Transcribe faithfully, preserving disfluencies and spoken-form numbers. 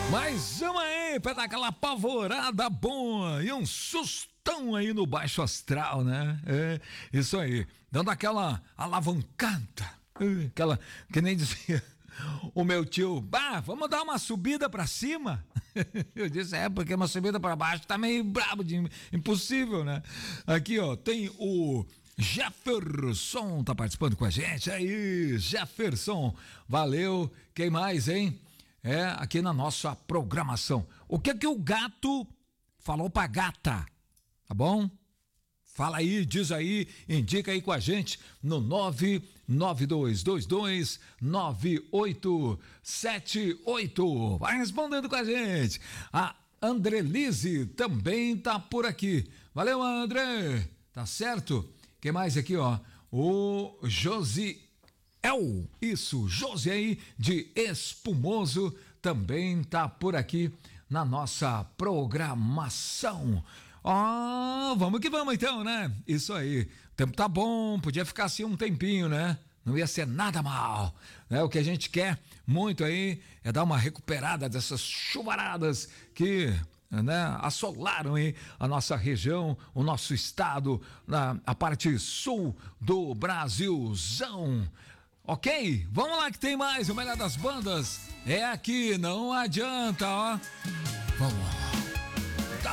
Mais uma aí pra dar aquela apavorada boa e um sustão aí no baixo astral, né? É, isso aí, dando aquela alavancada, aquela, que nem dizia o meu tio, bah, vamos dar uma subida pra cima? Eu disse, é, porque uma subida pra baixo tá meio brabo, de impossível, né? Aqui, ó, tem o Jefferson, tá participando com a gente, aí, Jefferson, valeu, quem mais, hein? É, aqui na nossa programação. O que que o gato falou pra gata? Tá bom? Fala aí, diz aí, indica aí com a gente no nove nove dois dois dois nove oito sete oito. Vai respondendo com a gente. A Andrelise também tá por aqui. Valeu, André. Tá certo? Quem mais aqui, ó? O Josi El, isso, Josi aí de Espumoso também tá por aqui na nossa programação. Ó, oh, vamos que vamos então, né? Isso aí, o tempo tá bom, podia ficar assim um tempinho, né? Não ia ser nada mal, né? O que a gente quer muito aí é dar uma recuperada dessas chuvaradas que, né, assolaram aí a nossa região, o nosso estado, na, a parte sul do Brasilzão. Ok? Vamos lá que tem mais, o melhor das bandas é aqui, não adianta, ó. Vamos lá.